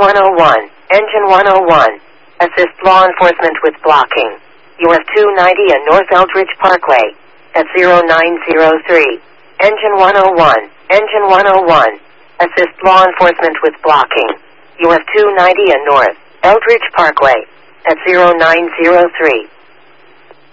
101. Engine 101. Assist law enforcement with blocking. You have 290 and North Eldridge Parkway at 0903. Engine 101. Engine 101. Assist law enforcement with blocking. You have 290 and North Eldridge Parkway at 0903.